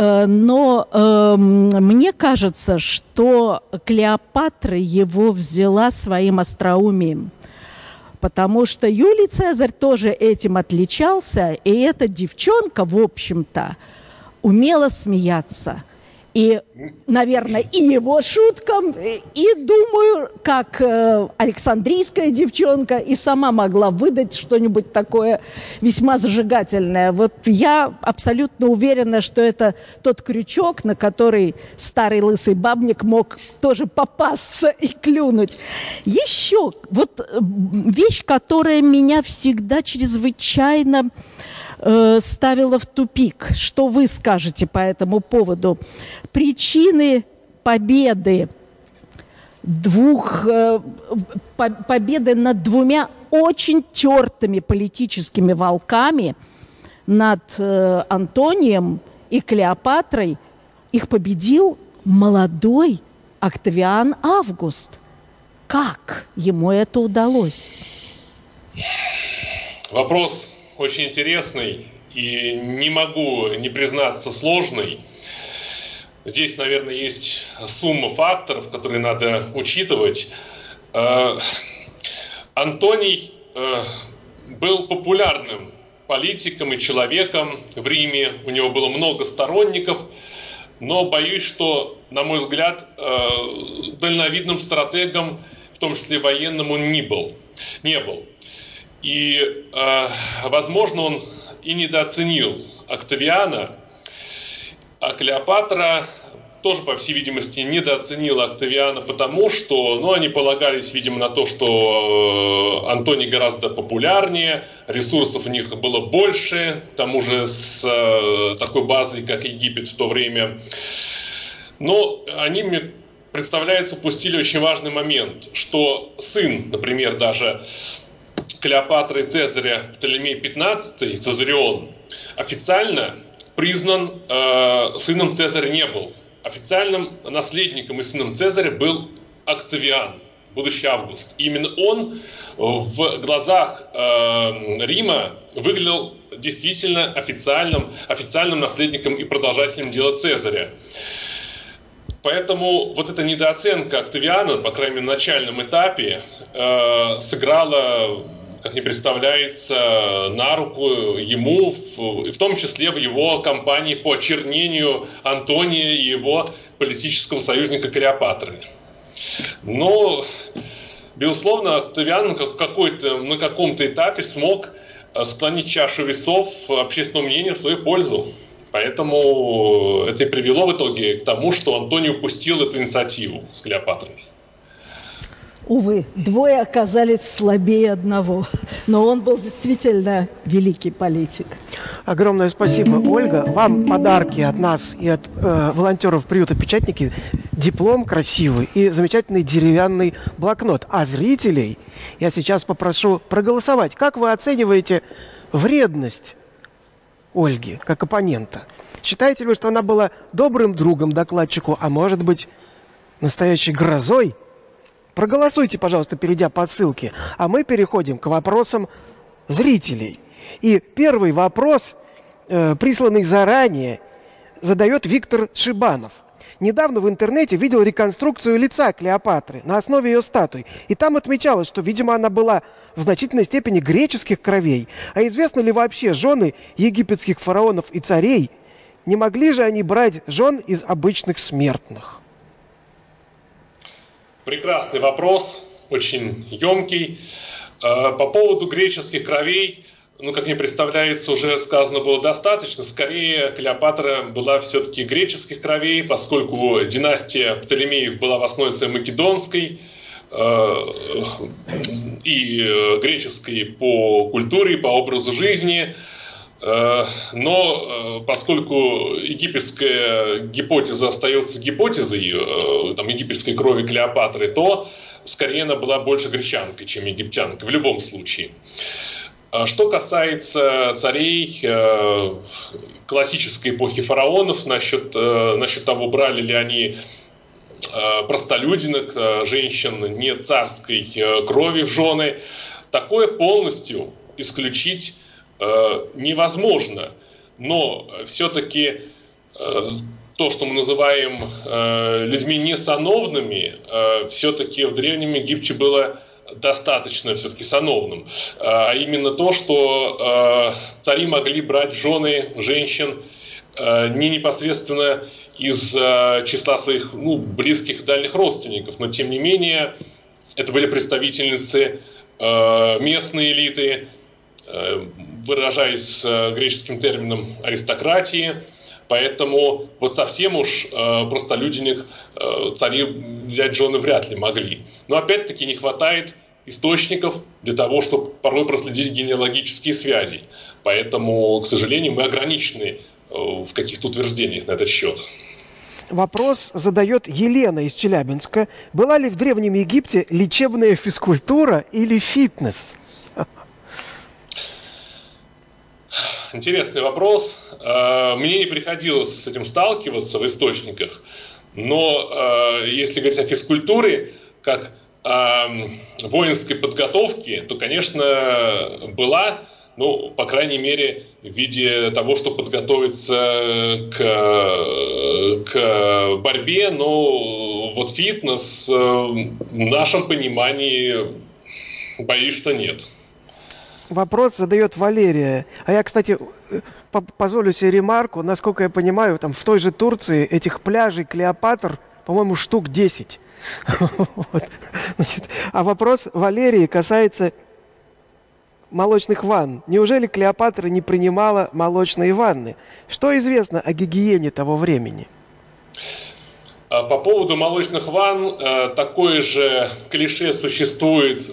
Но мне кажется, что Клеопатра его взяла своим остроумием. Потому что Юлий Цезарь тоже этим отличался, и эта девчонка, в общем-то, умела смеяться. И, наверное, и его шуткам, и, думаю, как Александрийская девчонка и сама могла выдать что-нибудь такое весьма зажигательное. Вот я абсолютно уверена, что это тот крючок, на который старый лысый бабник мог тоже попасться и клюнуть. Еще вот вещь, которая меня всегда чрезвычайно ставила в тупик. Что вы скажете по этому поводу? Причины победы победы над двумя очень тертыми политическими волками, над Антонием и Клеопатрой, их победил молодой Октавиан Август. Как ему это удалось? Вопрос очень интересный и не могу не признаться сложный. Здесь, наверное, есть сумма факторов, которые надо учитывать. Антоний был популярным политиком и человеком в Риме. У него было много сторонников, но боюсь, что, на мой взгляд, дальновидным стратегом, в том числе военным, он не был. И, возможно, он и недооценил Октавиана, а Клеопатра тоже, по всей видимости, недооценила Октавиана, потому что, они полагались, видимо, на то, что Антоний гораздо популярнее, ресурсов у них было больше, к тому же с такой базой, как Египет в то время. Но они, мне представляется, упустили очень важный момент, что сын, например, даже Клеопатры и Цезаря, Птолемей XV, Цезарион, официально признан сыном Цезаря не был. Официальным наследником и сыном Цезаря был Октавиан, будущий Август. И именно он в глазах Рима выглядел действительно официальным наследником и продолжателем дела Цезаря. Поэтому вот эта недооценка Октавиана, по крайней мере, на начальном этапе, сыграла, как мне представляется, на руку ему, в том числе в его кампании по очернению Антония и его политического союзника Клеопатры. Но, безусловно, Октавиан на каком-то этапе смог склонить чашу весов общественного мнения в свою пользу. Поэтому это и привело в итоге к тому, что Антоний упустил эту инициативу с Клеопатрой. Увы, двое оказались слабее одного, но он был действительно великий политик. Огромное спасибо, Ольга. Вам подарки от нас и от волонтеров приюта «Печатники». Диплом красивый и замечательный деревянный блокнот. А зрителей я сейчас попрошу проголосовать. Как вы оцениваете вредность Ольги как оппонента? Считаете ли, что она была добрым другом докладчику, а может быть, настоящей грозой? Проголосуйте, пожалуйста, перейдя по ссылке. А мы переходим к вопросам зрителей. И первый вопрос, присланный заранее, задает Виктор Шибанов. Недавно в интернете видел реконструкцию лица Клеопатры на основе ее статуй. И там отмечалось, что, видимо, она была в значительной степени греческих кровей. А известно ли вообще, жены египетских фараонов и царей, не могли же они брать жен из обычных смертных? Прекрасный вопрос, очень емкий. По поводу греческих кровей, как мне представляется, уже сказано было достаточно. Скорее, Клеопатра была все-таки греческих кровей, поскольку династия Птолемеев была в основе своей македонской и греческой по культуре, по образу жизни. Но поскольку египетская гипотеза остается гипотезой, египетской крови Клеопатры, то скорее она была больше гречанкой, чем египтянкой, в любом случае. Что касается царей классической эпохи фараонов, насчет того, брали ли они простолюдинок, женщин не царской крови в жены, такое полностью исключить невозможно, но все-таки то, что мы называем людьми несановными, все-таки в Древнем Египте было достаточно все-таки сановным. А именно то, что цари могли брать в жены женщин не непосредственно из числа своих близких и дальних родственников, но тем не менее это были представительницы местной элиты, выражаясь греческим термином аристократии. Поэтому вот совсем уж простолюдинных цари взять жены вряд ли могли. Но опять-таки не хватает источников для того, чтобы порой проследить генеалогические связи. Поэтому, к сожалению, мы ограничены в каких-то утверждениях на этот счет. Вопрос задает Елена из Челябинска. Была ли в Древнем Египте лечебная физкультура или фитнес? Интересный вопрос. Мне не приходилось с этим сталкиваться в источниках, но если говорить о физкультуре, как о воинской подготовке, то, конечно, была, по крайней мере, в виде того, чтобы подготовиться к борьбе, но вот фитнес в нашем понимании, боюсь, что нет. Вопрос задает Валерия. А я, кстати, позволю себе ремарку. Насколько я понимаю, там в той же Турции этих пляжей Клеопатр, по-моему, штук 10. А вопрос Валерии касается молочных ванн. Неужели Клеопатра не принимала молочные ванны? Что известно о гигиене того времени? По поводу молочных ванн такое же клише существует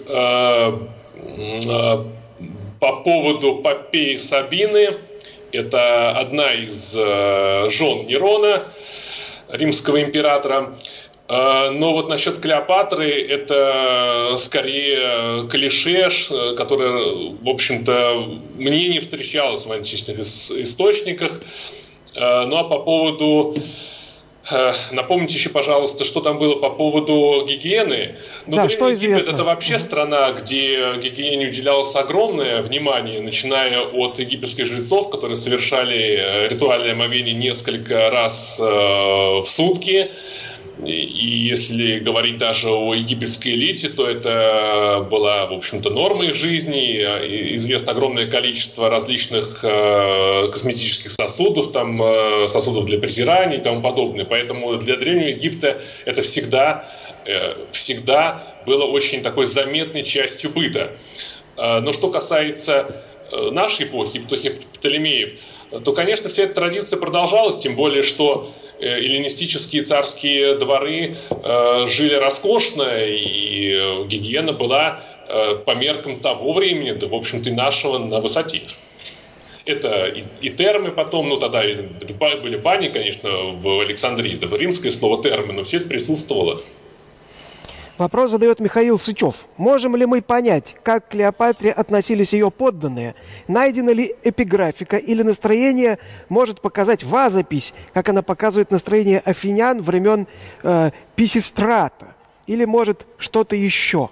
по поводу Попеи Сабины. Это одна из жен Нерона, римского императора. Но вот насчет Клеопатры это скорее клише, которое, в общем-то, мне не встречалось в античных источниках. Ну а по поводу... Напомните еще, пожалуйста, что там было по поводу гигиены. Да, что известно? Египет – это вообще страна, где гигиене уделялось огромное внимание, начиная от египетских жрецов, которые совершали ритуальное омовение несколько раз в сутки. И если говорить даже о египетской элите, то это была, в общем-то, норма их жизни. Известно огромное количество различных косметических сосудов, там, сосудов для презирания и тому подобное. Поэтому для Древнего Египта это всегда было очень такой заметной частью быта. Но что касается нашей эпохи Птолемеев, то, конечно, вся эта традиция продолжалась, тем более, что эллинистические царские дворы жили роскошно, и гигиена была по меркам того времени, да, в общем-то, и нашего, на высоте. Это и термы потом, тогда были бани, конечно, в Александрии, это римское слово термы, но все это присутствовало. Вопрос задает Михаил Сычев. Можем ли мы понять, как к Клеопатре относились ее подданные? Найдена ли эпиграфика или настроение может показать вазопись, как она показывает настроение афинян времен Писистрата? Или может что-то еще?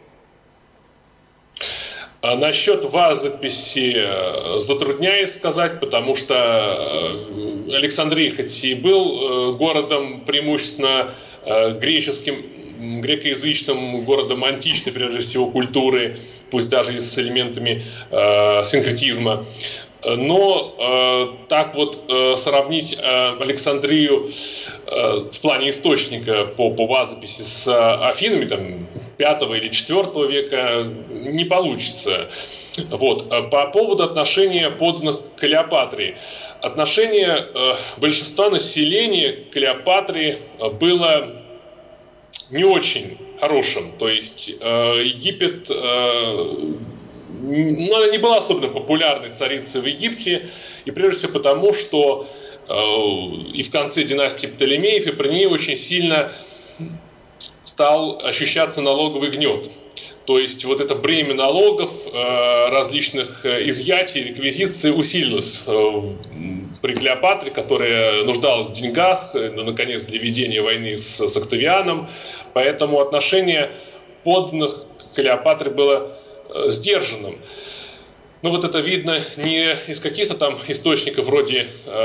Насчет вазописи затрудняюсь сказать, потому что Александрия хоть и был городом преимущественно грекоязычным, городом античной, прежде всего, культуры, пусть даже и с элементами синкретизма. Но так вот сравнить Александрию в плане источника по вазописи с Афинами там, 5 или 4 века не получится. Вот. По поводу отношения подданных к Клеопатре. Отношение большинства населения к Клеопатре было не очень хорошим. То есть Египет... она не была особенно популярной царицей в Египте, и прежде всего потому, что и в конце династии Птолемеев и при ней очень сильно стал ощущаться налоговый гнет. То есть вот это бремя налогов, различных изъятий, реквизиций усилилось при Клеопатре, которая нуждалась в деньгах, наконец, для ведения войны с Октавианом. Поэтому отношение подданных к Клеопатре было сдержанным. Ну вот это видно не из каких-то там источников вроде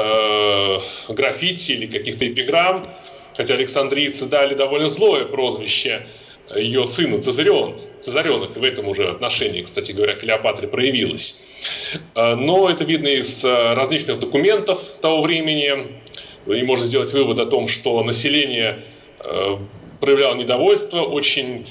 граффити или каких-то эпиграмм, хотя александрийцы дали довольно злое прозвище ее сыну Цезаренок, в этом уже отношении, кстати говоря, Клеопатре проявилось. Но это видно из различных документов того времени, и можно сделать вывод о том, что население проявляло недовольство, очень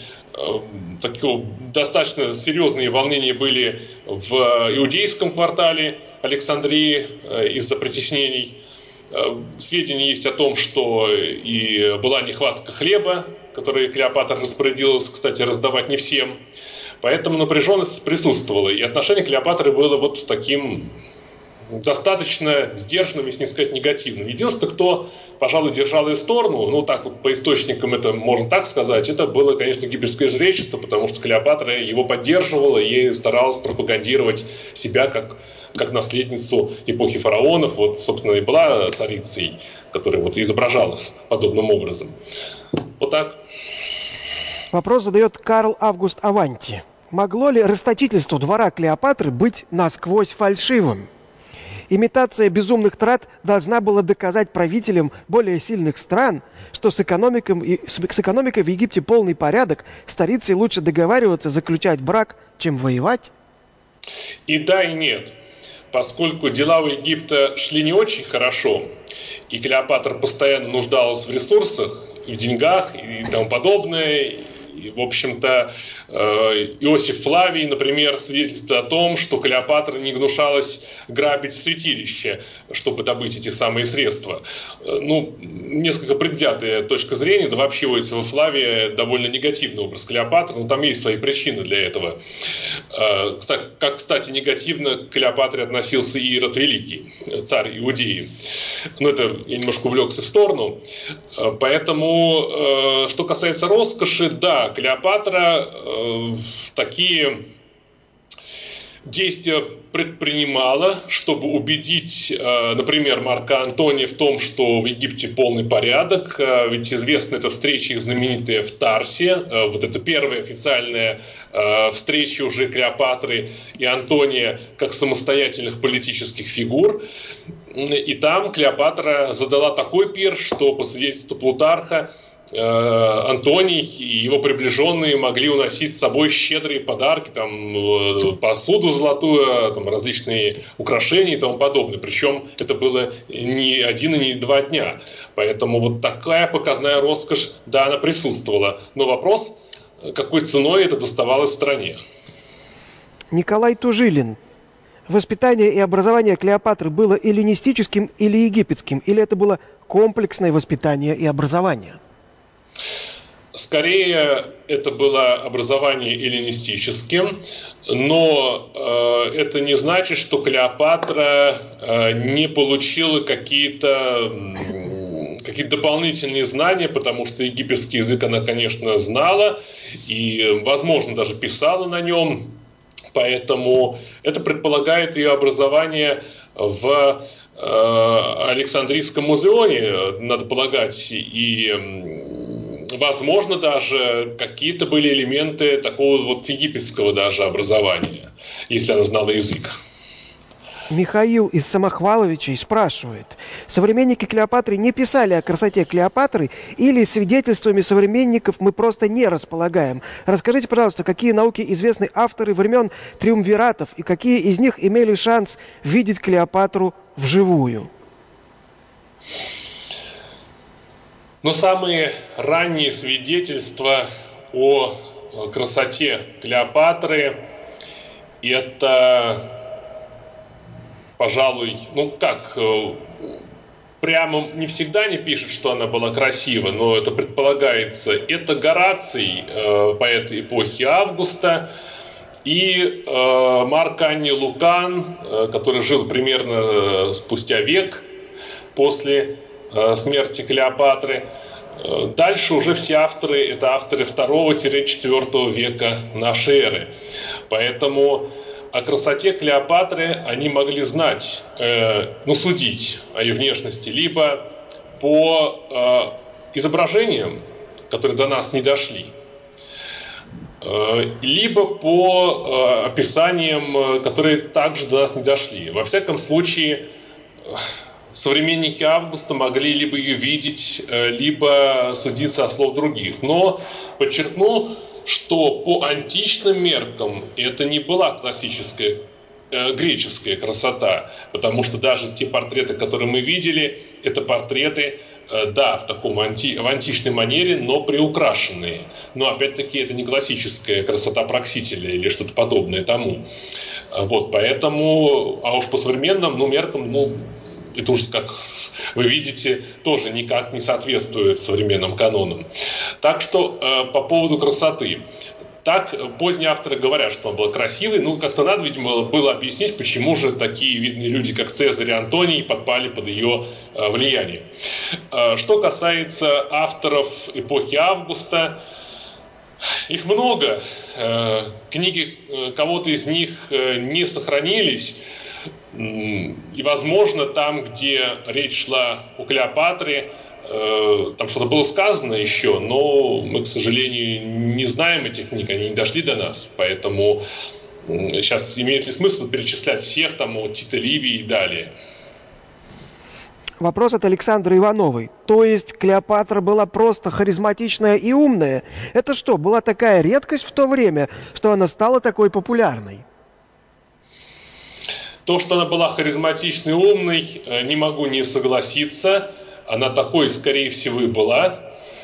достаточно серьезные волнения были в иудейском квартале Александрии из-за притеснений. Сведения есть о том, что и была нехватка хлеба, который Клеопатра распорядилась, кстати, раздавать не всем. Поэтому напряженность присутствовала, и отношение Клеопатры было вот таким достаточно сдержанным, если не сказать негативным. Единственное, кто, пожалуй, держал ее сторону, ну так вот по источникам это можно так сказать, это было, конечно, египетское жречество, потому что Клеопатра его поддерживала и старалась пропагандировать себя как наследницу эпохи фараонов, вот, собственно, и была царицей, которая вот изображалась подобным образом. Вот так. Вопрос задает Карл Август Аванти. Могло ли расточительство двора Клеопатры быть насквозь фальшивым? Имитация безумных трат должна была доказать правителям более сильных стран, что с экономикой в Египте полный порядок, старицей лучше договариваться, заключать брак, чем воевать? И да, и нет. Поскольку дела у Египта шли не очень хорошо, и Клеопатра постоянно нуждалась в ресурсах, и в деньгах, и тому подобное, и, в общем-то, Иосиф Флавий, например, свидетельствует о том, что Клеопатра не гнушалась грабить святилище, чтобы добыть эти самые средства. Ну, несколько предвзятая точка зрения, да вообще у Иосифа Флавия довольно негативный образ Клеопатры, но там есть свои причины для этого. Как, кстати, негативно к Клеопатре относился и Ирод Великий, царь Иудеи. Но это я немножко увлекся в сторону. Поэтому, что касается роскоши, да, Клеопатра такие действия предпринимала, чтобы убедить, например, Марка Антония в том, что в Египте полный порядок. Ведь известна эта встреча их знаменитая в Тарсе. Вот это первая официальная встреча уже Клеопатры и Антония как самостоятельных политических фигур. И там Клеопатра задала такой пир, что по свидетельству Плутарха Антоний и его приближенные могли уносить с собой щедрые подарки, там, посуду золотую, там, различные украшения и тому подобное. Причем это было не один и не 2 дня. Поэтому вот такая показная роскошь, да, она присутствовала. Но вопрос, какой ценой это доставалось стране. Николай Тужилин. Воспитание и образование Клеопатры было эллинистическим или египетским? Или это было комплексное воспитание и образование? Скорее, это было образование эллинистическим, но это не значит, что Клеопатра не получила какие-то дополнительные знания, потому что египетский язык она, конечно, знала и, возможно, даже писала на нем. Поэтому это предполагает ее образование в Александрийском музеоне, надо полагать, и, возможно, даже какие-то были элементы такого вот египетского даже образования, если она знала язык. Михаил из Самохваловичей спрашивает. Современники Клеопатры не писали о красоте Клеопатры или свидетельствами современников мы просто не располагаем? Расскажите, пожалуйста, какие науки известны авторы времен триумвиратов и какие из них имели шанс видеть Клеопатру вживую? Но самые ранние свидетельства о красоте Клеопатры – это, пожалуй, прямо не всегда не пишет, что она была красива, но это предполагается. Это Гораций, поэт эпохи Августа, и Марк Анний Лукан, который жил примерно спустя век после смерти Клеопатры. Дальше уже все авторы – это авторы 2-4 века нашей эры. Поэтому о красоте Клеопатры они могли знать, судить о ее внешности, либо по изображениям, которые до нас не дошли. либо по описаниям, которые также до нас не дошли. Во всяком случае, современники Августа могли либо ее видеть, либо судить со слов других. Но подчеркну, что по античным меркам это не была классическая греческая красота, потому что даже те портреты, которые мы видели, это портреты, да, в таком в античной манере, но приукрашенные. Но опять-таки это не классическая красота Проксителя или что-то подобное тому. Вот, поэтому, а уж по современным меркам, это уж, как вы видите, тоже никак не соответствует современным канонам. Так что по поводу красоты. Так поздние авторы говорят, что он был красивый. Как-то надо, видимо, было объяснить, почему же такие видные люди, как Цезарь и Антоний, подпали под ее влияние. Что касается авторов эпохи Августа, их много. Книги кого-то из них не сохранились. И, возможно, там, где речь шла о Клеопатре, там что-то было сказано еще, но мы, к сожалению, не знаем этих книг, они не дошли до нас. Поэтому сейчас имеет ли смысл перечислять всех, там, от Тита Ливии и далее? Вопрос от Александры Ивановой. То есть Клеопатра была просто харизматичная и умная? Это что, была такая редкость в то время, что она стала такой популярной? То, что она была харизматичной и умной, не могу не согласиться. Она такой, скорее всего, и была.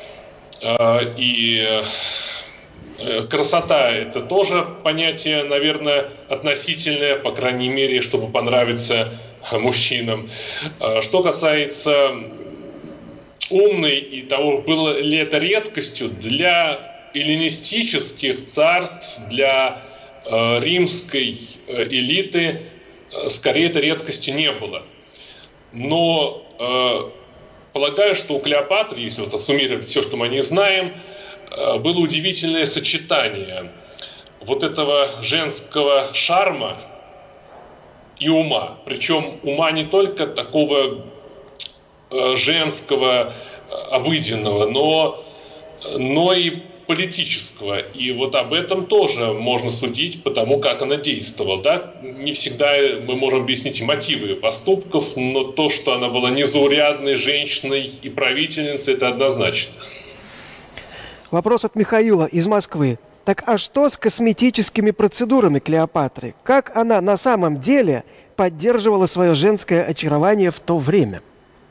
И красота – это тоже понятие, наверное, относительное, по крайней мере, чтобы понравиться мужчинам. Что касается умной и того, было ли это редкостью, для эллинистических царств, для римской элиты, скорее, это редкостью не было. Но полагаю, что у Клеопатры, если вот суммировать все, что мы о ней знаем, было удивительное сочетание вот этого женского шарма и ума. Причем ума не только такого женского, обыденного, но и политического. И вот об этом тоже можно судить по тому, как она действовала. Да? Не всегда мы можем объяснить мотивы поступков, но то, что она была незаурядной женщиной и правительницей, это однозначно. Вопрос от Михаила из Москвы. Так а что с косметическими процедурами Клеопатры? Как она на самом деле поддерживала свое женское очарование в то время?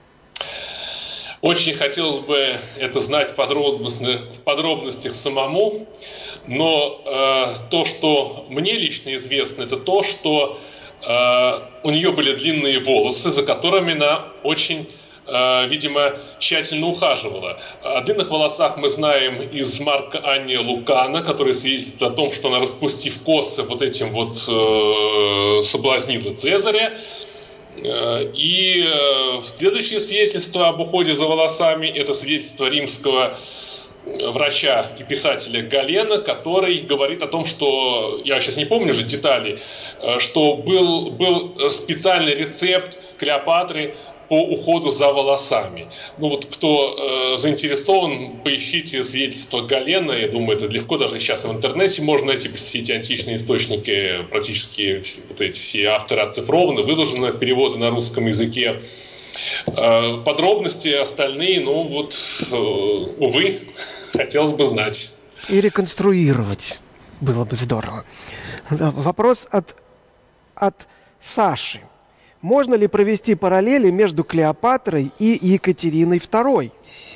Очень хотелось бы это знать в подробностях самому, но то, что мне лично известно, это то, что у нее были длинные волосы, за которыми она очень, видимо, тщательно ухаживала. О длинных волосах мы знаем из Марка Анния Лукана, который свидетельствует о том, что она, распустив косы, вот этим вот соблазнила Цезаря. И следующее свидетельство об уходе за волосами – это свидетельство римского врача и писателя Галена, который говорит о том, что, я сейчас не помню же детали, что был специальный рецепт Клеопатры по уходу за волосами. Кто заинтересован, поищите свидетельство Галена. Я думаю, это легко, даже сейчас в интернете можно найти все эти античные источники, практически вот эти все авторы оцифрованы, выложены переводы на русском языке. Подробности остальные, увы, хотелось бы знать. И реконструировать было бы здорово. Вопрос от Саши. Можно ли провести параллели между Клеопатрой и Екатериной II?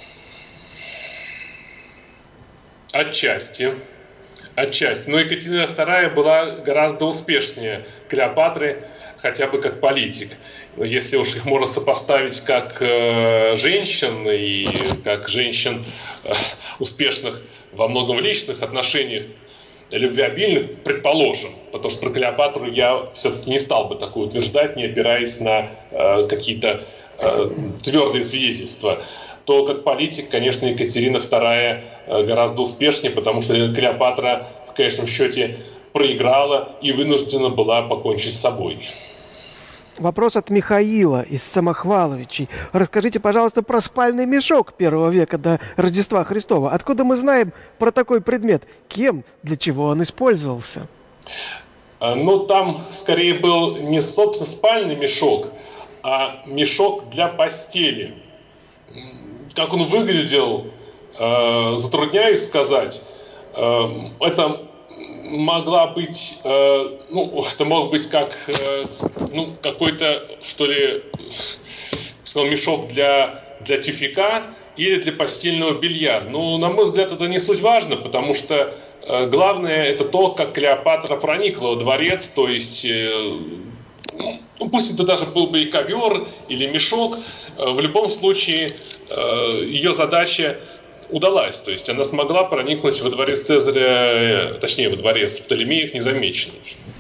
Отчасти. Но Екатерина II была гораздо успешнее Клеопатры, хотя бы как политик. Если уж их можно сопоставить как женщин, и как женщин успешных во многом в личных отношениях, любвеобильных, предположим, потому что про Клеопатру я все-таки не стал бы такое утверждать, не опираясь на какие-то твердые свидетельства, то как политик, конечно, Екатерина II гораздо успешнее, потому что Клеопатра в конечном счете проиграла и вынуждена была покончить с собой. Вопрос от Михаила из Самохваловичей. Расскажите, пожалуйста, про спальный мешок 1 века до Рождества Христова. Откуда мы знаем про такой предмет? Кем, для чего он использовался? Ну, там скорее был не, собственно, спальный мешок, а мешок для постели. Как он выглядел, затрудняюсь сказать. Это могла быть, это мог быть как, какой-то, что ли, сказал, мешок для тюфяка или для постельного белья. Но, на мой взгляд, это не суть важно, потому что главное это то, как Клеопатра проникла во дворец, то есть, пусть это даже был бы и ковер или мешок, в любом случае ее задача удалась. То есть она смогла проникнуть во дворец Цезаря, точнее, во дворец Птолемеев незамеченной.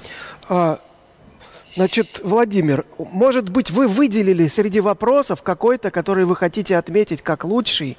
Значит, Владимир, может быть, вы выделили среди вопросов какой-то, который вы хотите отметить как лучший?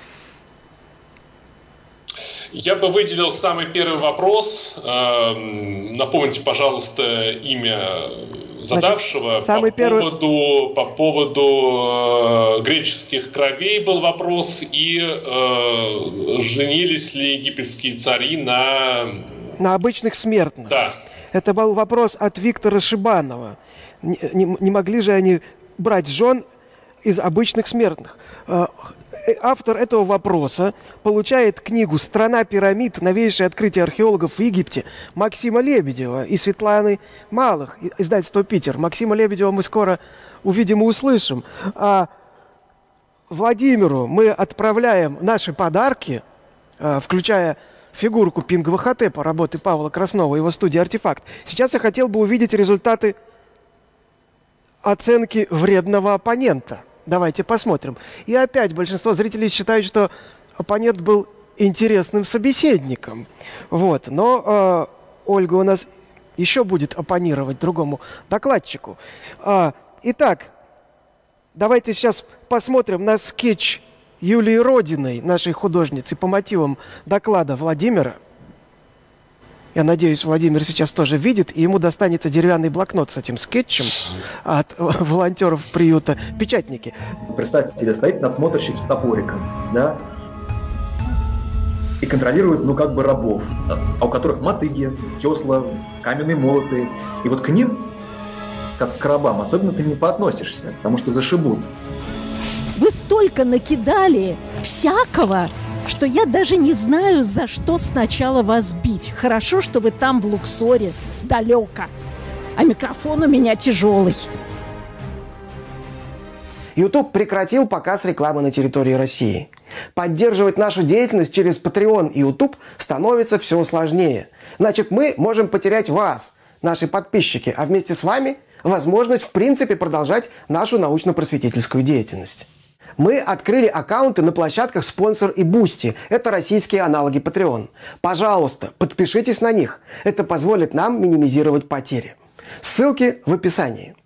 Я бы выделил самый первый вопрос. Напомните, пожалуйста, имя задавшего. Значит, по поводу греческих кровей был вопрос. И женились ли египетские цари на обычных смертных? Да. Это был вопрос от Виктора Шибанова. Не могли же они брать жен из обычных смертных? Автор этого вопроса получает книгу «Страна пирамид. Новейшее открытие археологов в Египте» Максима Лебедева и Светланы Малых, издательство «Питер». Максима Лебедева мы скоро увидим и услышим. А Владимиру мы отправляем наши подарки, включая фигурку Пингвахотепа работы Павла Краснова, его студии «Артефакт». Сейчас я хотел бы увидеть результаты оценки вредного оппонента. Давайте посмотрим. И опять большинство зрителей считают, что оппонент был интересным собеседником. Вот. Но Ольга у нас еще будет оппонировать другому докладчику. Итак, давайте сейчас посмотрим на скетч Юлии Родиной, нашей художницы, по мотивам доклада Владимира. Я надеюсь, Владимир сейчас тоже видит, и ему достанется деревянный блокнот с этим скетчем от волонтеров приюта «Печатники». Представьте себе, стоит надсмотрщик с топориком, да, и контролирует, рабов, а у которых мотыги, тесла, каменные молоты. И вот к ним, как к рабам, особенно ты не поотносишься, потому что зашибут. Вы столько накидали всякого, что я даже не знаю, за что сначала вас бить. Хорошо, что вы там в Луксоре, далеко, а микрофон у меня тяжелый. YouTube прекратил показ рекламы на территории России. Поддерживать нашу деятельность через Patreon и YouTube становится все сложнее. Значит, мы можем потерять вас, наши подписчики, а вместе с вами возможность в принципе продолжать нашу научно-просветительскую деятельность. Мы открыли аккаунты на площадках Sponsor и Boosty. Это российские аналоги Patreon. Пожалуйста, подпишитесь на них. Это позволит нам минимизировать потери. Ссылки в описании.